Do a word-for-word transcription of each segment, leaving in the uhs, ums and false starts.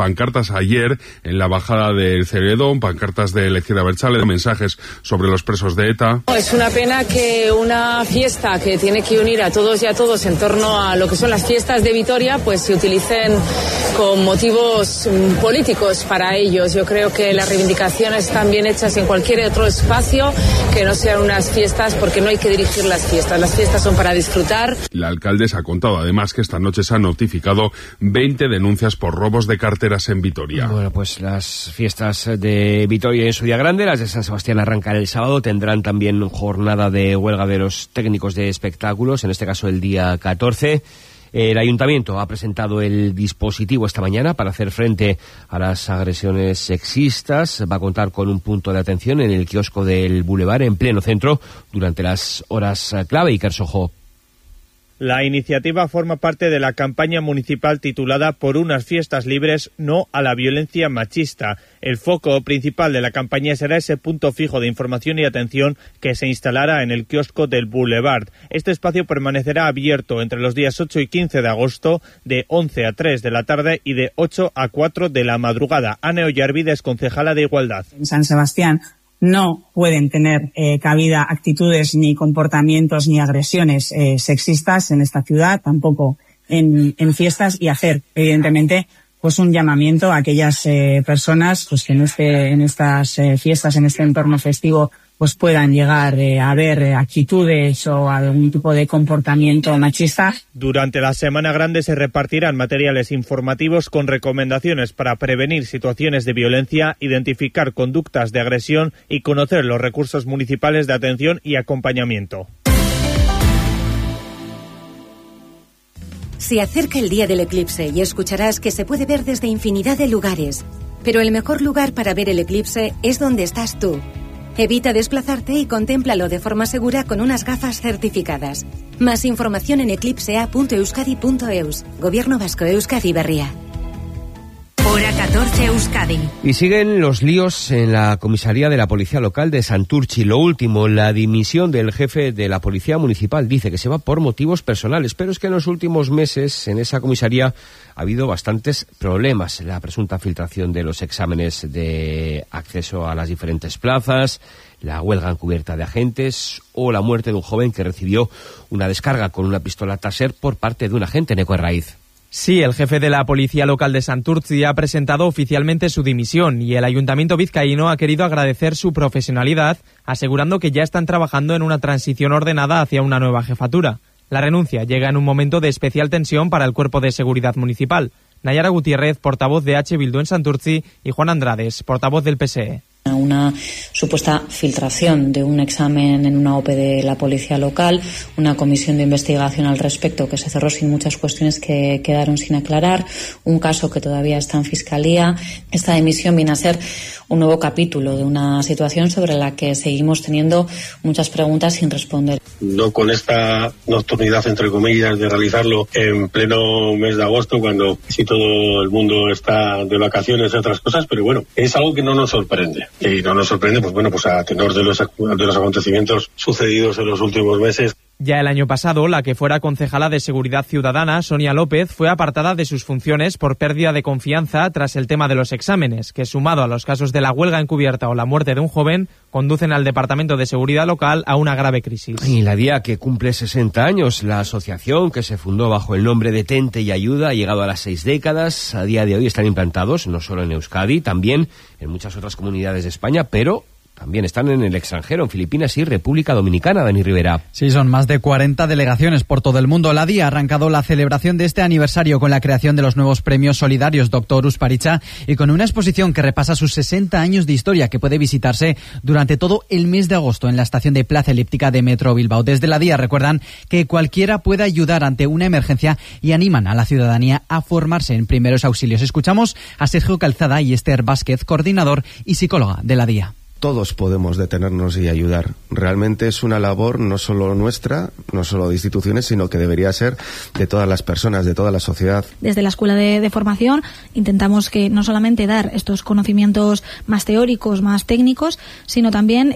pancartas ayer en la bajada del Ceredón, pancartas de la izquierda abertzale, mensajes sobre los presos de ETA. Es una pena que una fiesta que tiene que unir a todos y a todos en torno a lo que son las fiestas de Vitoria, pues se utilicen con motivos políticos para ellos. Yo creo que las reivindicaciones están bien hechas en cualquier otro espacio que no sean unas fiestas, porque no hay que dirigir las fiestas. Las fiestas son para disfrutar. La alcaldesa ha contado además que esta noche se han notificado veinte denuncias por robos de carteras en Vitoria. Bueno, pues las fiestas de Vitoria en su día grande, las de San Sebastián arrancan el sábado, tendrán también jornada de huelga de los técnicos de espectáculos, en este caso el día catorce. El Ayuntamiento ha presentado el dispositivo esta mañana para hacer frente a las agresiones sexistas. Va a contar con un punto de atención en el kiosco del Boulevard, en pleno centro, durante las horas clave. Iker Sojo. La iniciativa forma parte de la campaña municipal titulada Por unas fiestas libres, no a la violencia machista. El foco principal de la campaña será ese punto fijo de información y atención que se instalará en el kiosco del Boulevard. Este espacio permanecerá abierto entre los días ocho y quince de agosto, de once a tres de la tarde y de ocho a cuatro de la madrugada. Ana Ollarvide es concejala de Igualdad. En San Sebastián no pueden tener eh, cabida actitudes ni comportamientos ni agresiones eh, sexistas en esta ciudad, tampoco en, en fiestas, y hacer, evidentemente, pues un llamamiento a aquellas eh, personas pues que en, este, en estas eh, fiestas, en este entorno festivo, pues puedan llegar eh, a ver eh, actitudes o algún tipo de comportamiento machista. Durante la Semana Grande se repartirán materiales informativos con recomendaciones para prevenir situaciones de violencia, identificar conductas de agresión y conocer los recursos municipales de atención y acompañamiento. Se acerca el día del eclipse y escucharás que se puede ver desde infinidad de lugares. Pero el mejor lugar para ver el eclipse es donde estás tú. Evita desplazarte y contémplalo de forma segura con unas gafas certificadas. Más información en eclipsea punto euskadi punto eus. Gobierno Vasco, Euskadi Berria. Hora catorce, Euskadi. Y siguen los líos en la comisaría de la policía local de Santurtzi. Lo último, la dimisión del jefe de la policía municipal. Dice que se va por motivos personales, pero es que en los últimos meses en esa comisaría ha habido bastantes problemas. La presunta filtración de los exámenes de acceso a las diferentes plazas, la huelga encubierta de agentes o la muerte de un joven que recibió una descarga con una pistola Taser por parte de un agente. Neco Herraiz. Sí, el jefe de la policía local de Santurtzi ha presentado oficialmente su dimisión y el ayuntamiento vizcaíno ha querido agradecer su profesionalidad, asegurando que ya están trabajando en una transición ordenada hacia una nueva jefatura. La renuncia llega en un momento de especial tensión para el Cuerpo de Seguridad Municipal. Nayara Gutiérrez, portavoz de H. Bildu en Santurtzi, y Juan Andrades, portavoz del P S E. Una supuesta filtración de un examen en una O P de la policía local, una comisión de investigación al respecto que se cerró sin muchas cuestiones que quedaron sin aclarar, un caso que todavía está en fiscalía. Esta dimisión viene a ser un nuevo capítulo de una situación sobre la que seguimos teniendo muchas preguntas sin responder. No con esta nocturnidad, entre comillas, de realizarlo en pleno mes de agosto, cuando casi todo el mundo está de vacaciones y otras cosas, pero bueno, es algo que no nos sorprende. Y no nos sorprende, pues bueno, pues a tenor de los, de los acontecimientos sucedidos en los últimos meses. Ya el año pasado, la que fuera concejala de Seguridad Ciudadana, Sonia López, fue apartada de sus funciones por pérdida de confianza tras el tema de los exámenes, que sumado a los casos de la huelga encubierta o la muerte de un joven, conducen al Departamento de Seguridad Local a una grave crisis. Y la día que cumple sesenta años, la asociación que se fundó bajo el nombre de Tente y Ayuda ha llegado a las seis décadas. A día de hoy están implantados no solo en Euskadi, también en muchas otras comunidades de España, pero también están en el extranjero, en Filipinas y República Dominicana. Dani Rivera. Sí, son más de cuarenta delegaciones por todo el mundo. La D I A ha arrancado la celebración de este aniversario con la creación de los nuevos premios solidarios Doctor Usparicha y con una exposición que repasa sus sesenta años de historia, que puede visitarse durante todo el mes de agosto en la estación de Plaza Elíptica de Metro Bilbao. Desde la D I A recuerdan que cualquiera puede ayudar ante una emergencia y animan a la ciudadanía a formarse en primeros auxilios. Escuchamos a Sergio Calzada y Esther Vázquez, coordinador y psicóloga de la D I A. Todos podemos detenernos y ayudar. Realmente es una labor no solo nuestra, no solo de instituciones, sino que debería ser de todas las personas, de toda la sociedad. Desde la Escuela de, de Formación intentamos que no solamente dar estos conocimientos más teóricos, más técnicos, sino también el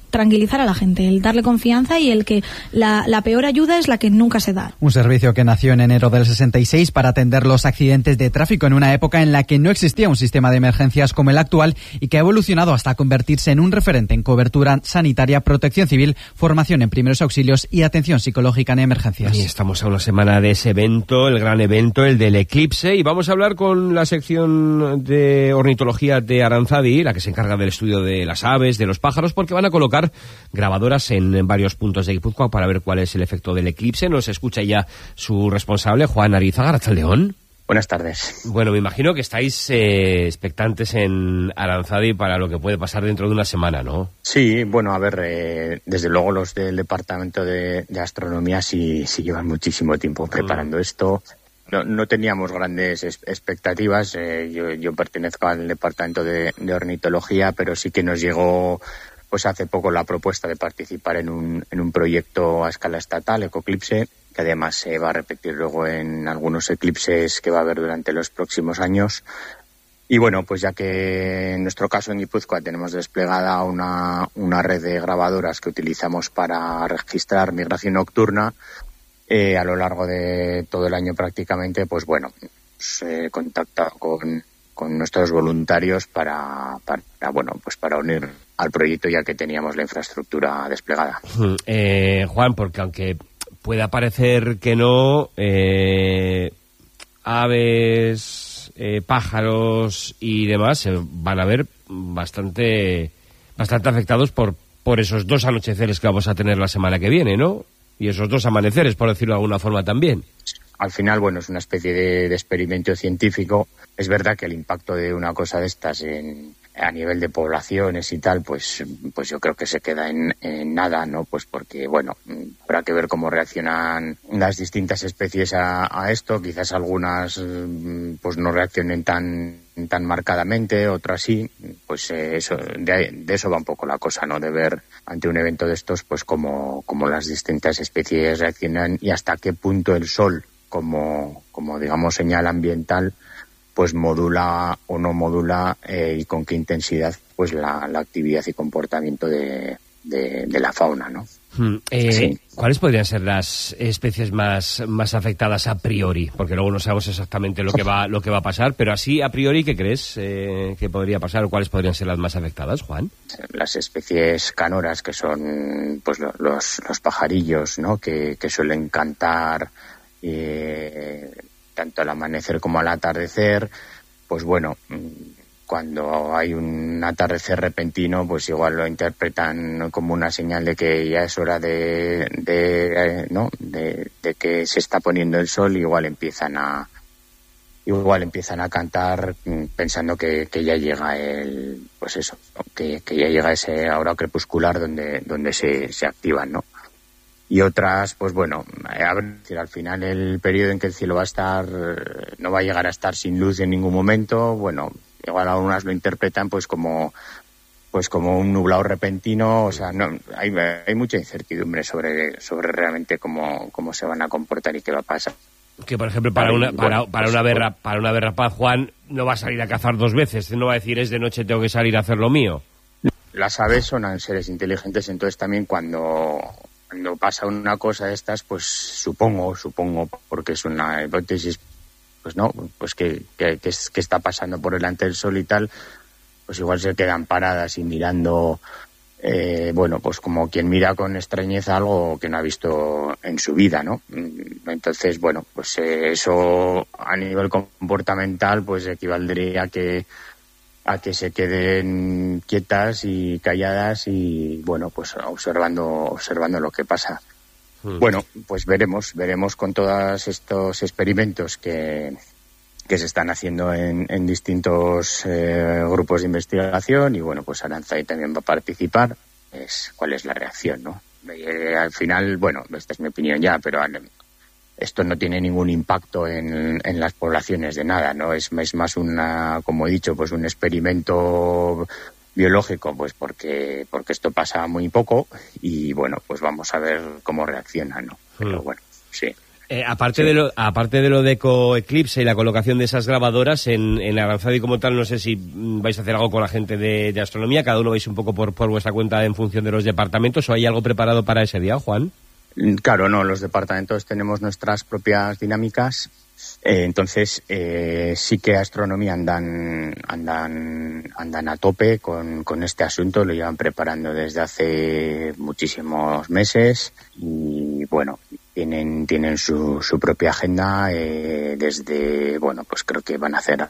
tranquilizar a la gente, el darle confianza y el que la, la peor ayuda es la que nunca se da. Un servicio que nació en enero del sesenta y seis para atender los accidentes de tráfico en una época en la que no existía un sistema de emergencias como el actual y que ha evolucionado hasta convertirse en un referente en cobertura sanitaria, protección civil, formación en primeros auxilios y atención psicológica en emergencias. Y estamos a una semana de ese evento, el gran evento, el del eclipse, y vamos a hablar con la sección de ornitología de Aranzadi, la que se encarga del estudio de las aves, de los pájaros, porque van a colocar grabadoras en varios puntos de Guipúzcoa para ver cuál es el efecto del eclipse. Nos escucha ya su responsable, Juan Arizaga, Arratsaldeón. Buenas tardes. Bueno, me imagino que estáis eh, expectantes en Aranzadi para lo que puede pasar dentro de una semana, ¿no? Sí, bueno, a ver, eh, desde luego los del Departamento de, de Astronomía sí, sí llevan muchísimo tiempo preparando mm. esto. No, no teníamos grandes es, expectativas. Eh, yo, yo pertenezco al Departamento de, de Ornitología, pero sí que nos llegó pues hace poco la propuesta de participar en un, en un proyecto a escala estatal, Ecoclipse, que además se va a repetir luego en algunos eclipses que va a haber durante los próximos años. Y bueno, pues ya que en nuestro caso en Guipúzcoa tenemos desplegada una, una red de grabadoras que utilizamos para registrar migración nocturna, eh, a lo largo de todo el año prácticamente, pues bueno, pues, eh, contactado con, con nuestros voluntarios para, para, bueno, pues para unir al proyecto ya que teníamos la infraestructura desplegada. Eh, Juan, porque aunque pueda parecer que no, eh, aves, eh, pájaros y demás se van a ver bastante bastante afectados por, por esos dos anocheceres que vamos a tener la semana que viene, ¿no? Y esos dos amaneceres, por decirlo de alguna forma también. Al final, bueno, es una especie de, de experimento científico. Es verdad que el impacto de una cosa de estas en, a nivel de poblaciones y tal, pues, pues yo creo que se queda en, en nada, ¿no? Pues porque, bueno, habrá que ver cómo reaccionan las distintas especies a, a esto. Quizás algunas, pues no reaccionen tan, tan marcadamente, otras sí. Pues eh, eso, de, de eso va un poco la cosa, ¿no? De ver ante un evento de estos, pues cómo, cómo las distintas especies reaccionan y hasta qué punto el sol, como, como digamos señal ambiental, pues modula o no modula eh, y con qué intensidad pues la, la actividad y comportamiento de, de, de la fauna, ¿no? Hmm. Eh, sí. ¿Cuáles podrían ser las especies más, más afectadas a priori? Porque luego no sabemos exactamente lo que va lo que va a pasar, pero así a priori, ¿qué crees eh, que podría pasar o cuáles podrían ser las más afectadas, Juan? Las especies canoras, que son pues los, los pajarillos, ¿no? Que, que suelen cantar eh, tanto al amanecer como al atardecer, pues bueno, cuando hay un atardecer repentino, pues igual lo interpretan como una señal de que ya es hora de, de eh, no, de, de que se está poniendo el sol, y igual empiezan a igual empiezan a cantar pensando que, que ya llega el, pues eso, que, que ya llega ese hora crepuscular donde donde se, se activan, ¿no? Y otras, pues bueno, a ver, al final el periodo en que el cielo va a estar, no va a llegar a estar sin luz en ningún momento. Bueno, igual algunas lo interpretan pues como pues como un nublado repentino. O sea, no, hay, hay mucha incertidumbre sobre sobre realmente cómo cómo se van a comportar y qué va a pasar. Que por ejemplo para una para, para una berra para una berrapaz, Juan no va a salir a cazar dos veces, no va a decir es de noche, tengo que salir a hacer lo mío. Las aves son seres inteligentes, entonces también cuando Cuando pasa una cosa de estas, pues supongo, supongo, porque es una hipótesis, pues no, pues que, que, que, es, que está pasando por delante del sol y tal, pues igual se quedan paradas y mirando, eh, bueno, pues como quien mira con extrañeza algo que no ha visto en su vida, ¿no? Entonces, bueno, pues eh, eso a nivel comportamental, pues equivaldría a que a que se queden quietas y calladas y, bueno, pues observando observando lo que pasa. Mm. Bueno, pues veremos, veremos con todos estos experimentos que, que se están haciendo en, en distintos eh, grupos de investigación y, bueno, pues Aranzadi también va a participar, es cuál es la reacción, ¿no? Eh, al final, bueno, esta es mi opinión ya, pero esto no tiene ningún impacto en, en las poblaciones de nada, ¿no? Es, es más una, como he dicho, pues un experimento biológico, pues porque porque esto pasa muy poco y, bueno, pues vamos a ver cómo reacciona, ¿no? Pero bueno, sí. Eh, aparte, sí. de lo, aparte de lo de Eco Eclipse y la colocación de esas grabadoras, en, en Aranzadi como tal, no sé si vais a hacer algo con la gente de, de astronomía, cada uno vais un poco por, por vuestra cuenta en función de los departamentos, ¿o hay algo preparado para ese día, Juan? Claro, no, los departamentos tenemos nuestras propias dinámicas, eh, entonces eh, sí que astronomía andan andan andan a tope con, con este asunto, lo llevan preparando desde hace muchísimos meses y bueno, tienen tienen su, su propia agenda eh, desde, bueno, pues creo que van a hacer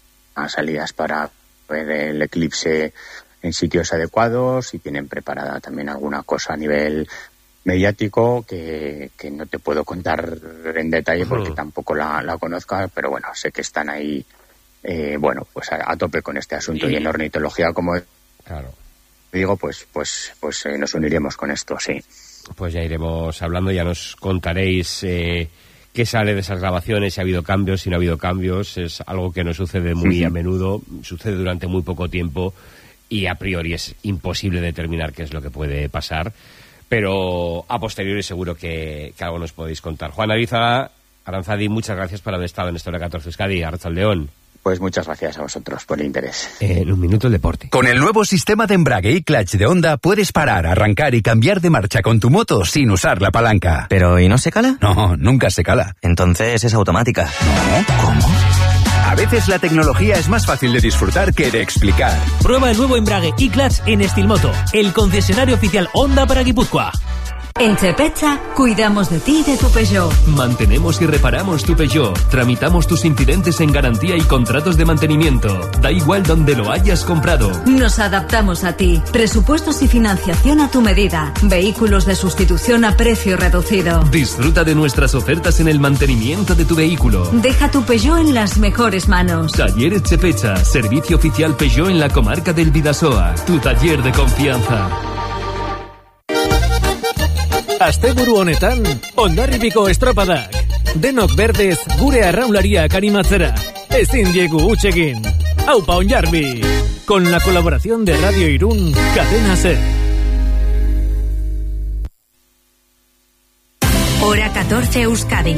salidas para ver el eclipse en sitios adecuados y tienen preparada también alguna cosa a nivel mediático que, que no te puedo contar en detalle porque uh-huh. tampoco la, la conozco, pero bueno, sé que están ahí, eh, bueno, pues a, a tope con este asunto y, y en ornitología, como claro. digo, pues pues pues eh, nos uniremos con esto, sí. Pues ya iremos hablando, ya nos contaréis eh, qué sale de esas grabaciones, si ha habido cambios, si no ha habido cambios, es algo que no sucede muy uh-huh. a menudo, sucede durante muy poco tiempo y a priori es imposible determinar qué es lo que puede pasar. Pero a posteriori seguro que, que algo nos podéis contar. Juan Ariza, Aranzadi, muchas gracias por haber estado en Historia catorce Euskadi. Arratsaldeon. Pues muchas gracias a vosotros por el interés. En un minuto el deporte. Con el nuevo sistema de embrague y clutch de Honda puedes parar, arrancar y cambiar de marcha con tu moto sin usar la palanca. ¿Pero y no se cala? No, nunca se cala. Entonces es automática. No, ¿cómo? A veces la tecnología es más fácil de disfrutar que de explicar. Prueba el nuevo embrague y clutch en Estilmoto, el concesionario oficial Honda para Guipúzcoa. En Chepecha, cuidamos de ti y de tu Peugeot. Mantenemos y reparamos tu Peugeot. Tramitamos tus incidentes en garantía y contratos de mantenimiento. Da igual donde lo hayas comprado. Nos adaptamos a ti. Presupuestos y financiación a tu medida. Vehículos de sustitución a precio reducido. Disfruta de nuestras ofertas en el mantenimiento de tu vehículo. Deja tu Peugeot en las mejores manos. Talleres Chepecha, servicio oficial Peugeot en la comarca del Bidasoa. Tu taller de confianza. Asteburu honetan, Hondarribiko estropadak. Denok berdez gure arraunlariak animatzera. Ezin diegu huts egin. Aupa Hondarbi. Con la colaboración de Radio Irún, Cadena Ser. Hora catorce Euskadi.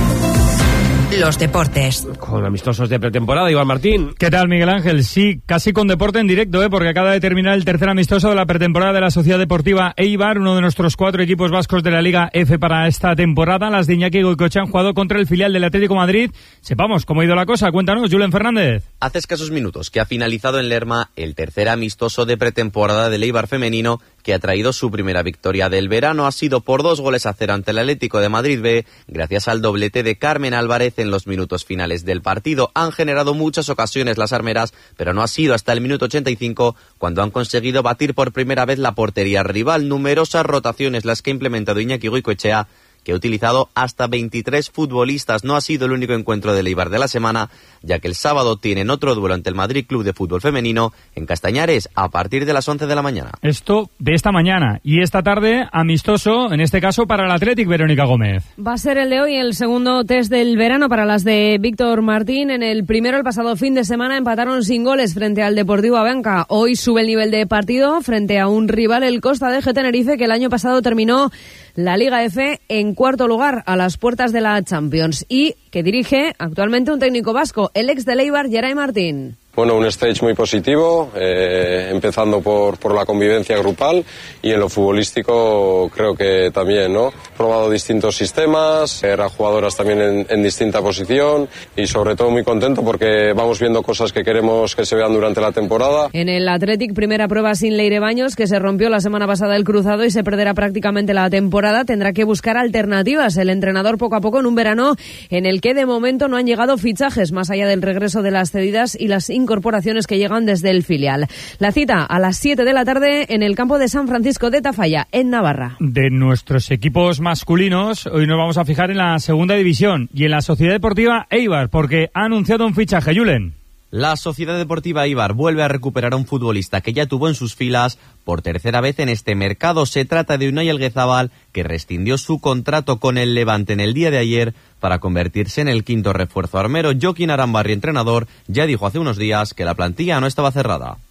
Los deportes. Con amistosos de pretemporada, Iván Martín. ¿Qué tal, Miguel Ángel? Sí, casi con deporte en directo, ¿eh? Porque acaba de terminar el tercer amistoso de la pretemporada de la Sociedad Deportiva Eibar, uno de nuestros cuatro equipos vascos de la Liga F para esta temporada. Las de Iñaki Goicoechea han jugado contra el filial del Atlético Madrid. Sepamos cómo ha ido la cosa. Cuéntanos, Julen Fernández. Hace escasos minutos que ha finalizado en Lerma el tercer amistoso de pretemporada del Eibar femenino, que ha traído su primera victoria del verano. Ha sido por dos goles a cero ante el Atlético de Madrid B, gracias al doblete de Carmen Álvarez en los minutos finales del partido. Han generado muchas ocasiones las armeras, pero no ha sido hasta el minuto ochenta y cinco cuando han conseguido batir por primera vez la portería rival. Numerosas rotaciones las que ha implementado Iñaki Goicoechea, que ha utilizado hasta veintitrés futbolistas. No ha sido el único encuentro del Eibar de la semana, ya que el sábado tienen otro duelo ante el Madrid Club de Fútbol Femenino en Castañares a partir de las once de la mañana. Esto de esta mañana. Y esta tarde, amistoso, en este caso para el Athletic, Verónica Gómez. Va a ser el de hoy el segundo test del verano para las de Víctor Martín. En el primero, el pasado fin de semana, empataron sin goles frente al Deportivo Abanca. Hoy sube el nivel de partido frente a un rival, el Costa de G Tenerife, que el año pasado terminó la Liga F en cuarto lugar, a las puertas de la Champions, y que dirige actualmente un técnico vasco, el ex del Eibar, Geray Martín. Bueno, un stage muy positivo, eh, empezando por, por la convivencia grupal, y en lo futbolístico creo que también, ¿no? He probado distintos sistemas, eran jugadoras también en, en distinta posición, y sobre todo muy contento porque vamos viendo cosas que queremos que se vean durante la temporada. En el Athletic, primera prueba sin Leire Baños, que se rompió la semana pasada el cruzado y se perderá prácticamente la temporada. Tendrá que buscar alternativas el entrenador poco a poco en un verano en el que de momento no han llegado fichajes, más allá del regreso de las cedidas y las incorporaciones que llegan desde el filial. La cita a las siete de la tarde en el campo de San Francisco de Tafalla, en Navarra. De nuestros equipos masculinos, hoy nos vamos a fijar en la segunda división y en la Sociedad Deportiva Eibar, porque ha anunciado un fichaje, Julen. La Sociedad Deportiva Eibar vuelve a recuperar a un futbolista que ya tuvo en sus filas por tercera vez en este mercado. Se trata de Unai Elguezábal, que rescindió su contrato con el Levante en el día de ayer para convertirse en el quinto refuerzo armero. Joaquín Arambarri, entrenador, ya dijo hace unos días que la plantilla no estaba cerrada.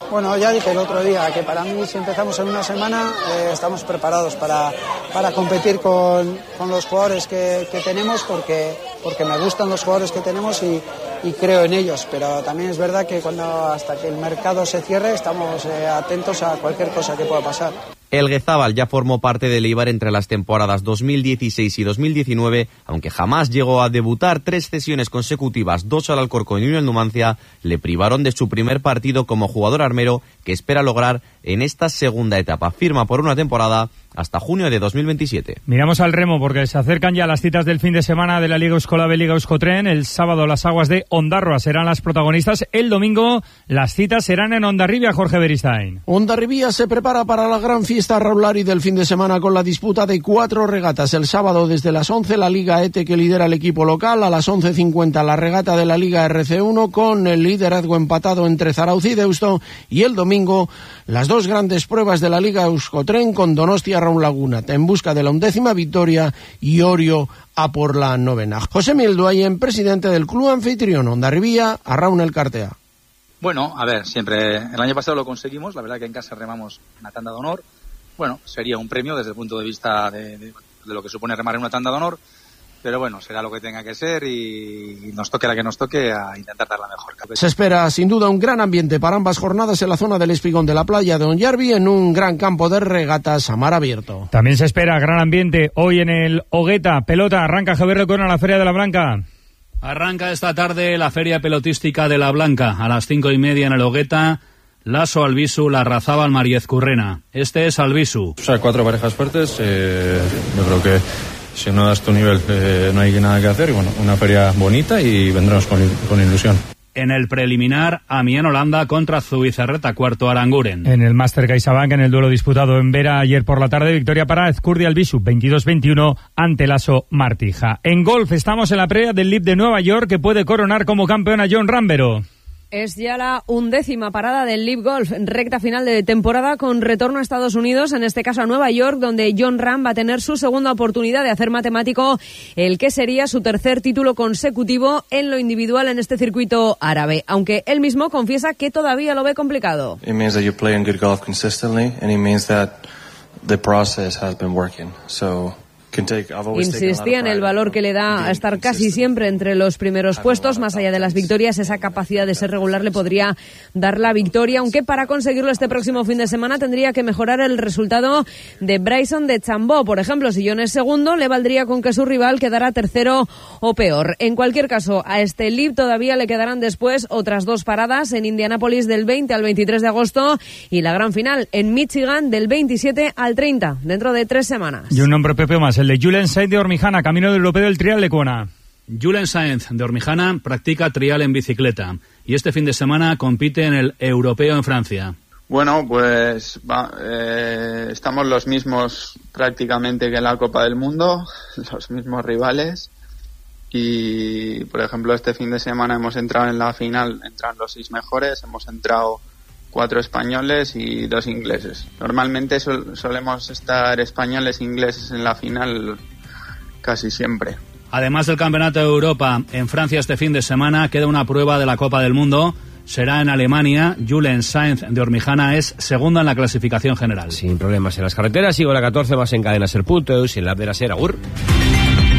Bueno, ya dije el otro día que para mí si empezamos en una semana eh, estamos preparados para, para competir con, con los jugadores que, que tenemos porque, porque me gustan los jugadores que tenemos y, y creo en ellos, pero también es verdad que cuando hasta que el mercado se cierre estamos eh, atentos a cualquier cosa que pueda pasar. El Guezábal ya formó parte del Eibar entre las temporadas dos mil dieciséis y dos mil diecinueve, aunque jamás llegó a debutar. Tres cesiones consecutivas, dos al Alcorcón y una al Numancia, le privaron de su primer partido como jugador armero, que espera lograr en esta segunda etapa. Firma por una temporada hasta junio de dos mil veintisiete. Miramos al remo porque se acercan ya las citas del fin de semana de la Liga Euskolab, Liga Euskotren. El sábado las aguas de Ondarroa serán las protagonistas. El domingo las citas serán en Hondarribia, Jorge Beristain. Hondarribia se prepara para la gran fiesta Raulari del fin de semana con la disputa de cuatro regatas. El sábado desde las once la Liga E T E que lidera el equipo local. A las once cincuenta la regata de la Liga R C uno con el liderazgo empatado entre Zarauz y Deusto. Y el domingo las dos grandes pruebas de la Liga Euskotren con Donostia Raun Laguna en busca de la undécima victoria y Orio a por la novena. José Milduayen, presidente del club anfitrión Hondarribia, a Raun Elkartea. Bueno, a ver, siempre el año pasado lo conseguimos, la verdad que en casa remamos una tanda de honor. Bueno, sería un premio desde el punto de vista de, de, de lo que supone remar en una tanda de honor, pero bueno, será lo que tenga que ser y nos toque la que nos toque a intentar dar la mejor. Se espera sin duda un gran ambiente para ambas jornadas en la zona del Espigón de la playa de Onyarbi, en un gran campo de regatas a mar abierto. También se espera gran ambiente hoy en el Hogueta. Pelota, arranca Javier Recona a la Feria de la Blanca. Arranca esta tarde la Feria Pelotística de la Blanca a las cinco y media en el Hogueta. Lasso Albisu, Larrazábal, Mariez Currena. Este es Albisu. O sea, cuatro parejas fuertes. Eh, yo creo que si no das tu nivel eh, no hay nada que hacer. Y bueno, una feria bonita y vendremos con, con ilusión. En el preliminar, Amiens Holanda contra Zubizarreta, cuarto Aranguren. En el Master CaixaBank, en el duelo disputado en Vera ayer por la tarde, victoria para Ezcurdi Albisu, veintidós veintiuno ante Lasso Martija. En golf estamos en la previa del L I B de Nueva York, que puede coronar como campeón a John Rambero. Es ya la undécima parada del L I B Golf, recta final de temporada con retorno a Estados Unidos, en este caso a Nueva York, donde John Ram va a tener su segunda oportunidad de hacer matemático el que sería su tercer título consecutivo en lo individual en este circuito árabe, aunque él mismo confiesa que todavía lo ve complicado. It means that you're playing good golf consistently and it means that the process has been working. So Insistía en el valor que le da a estar casi siempre entre los primeros puestos. Más allá de las victorias, esa capacidad de ser regular le podría dar la victoria, aunque para conseguirlo este próximo fin de semana tendría que mejorar el resultado de Bryson de Chambó. Por ejemplo, si John es segundo, le valdría con que su rival quedara tercero o peor. En cualquier caso, a este L I B todavía le quedarán después otras dos paradas en Indianápolis del veinte al veintitrés de agosto y la gran final en Michigan del veintisiete al treinta, dentro de tres semanas. Y un nombre propio más, el de Julen Sainz de Ormijana, camino del europeo del trial de Cuona. Julen Sainz de Ormijana practica trial en bicicleta y este fin de semana compite en el europeo en Francia. Bueno, pues va, eh, estamos los mismos prácticamente que en la Copa del Mundo, los mismos rivales y, por ejemplo, este fin de semana hemos entrado en la final, entran los seis mejores, hemos entrado cuatro españoles y dos ingleses. Normalmente sol, solemos estar españoles e ingleses en la final casi siempre. Además del Campeonato de Europa en Francia este fin de semana, queda una prueba de la Copa del Mundo. Será en Alemania. Julen Sainz de Ormijana es segundo en la clasificación general. Sin problemas en las carreteras. Sigo la catorce más en Cadena Ser Puntos y en la de la Ser. Agur.